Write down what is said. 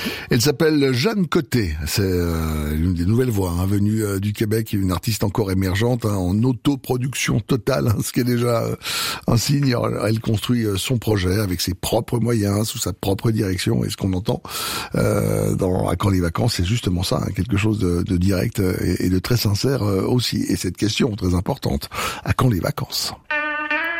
Elle s'appelle Jeanne Côté. C'est l'une des nouvelles voix venue du Québec, une artiste encore émergente en autoproduction totale, ce qui est déjà un signe. Elle construit son projet avec ses propres moyens, sous sa propre direction. Et ce qu'on entend dans À quand les vacances, c'est justement ça, quelque chose de direct et de très sincère aussi. Et cette question très importante, à quand les vacances ?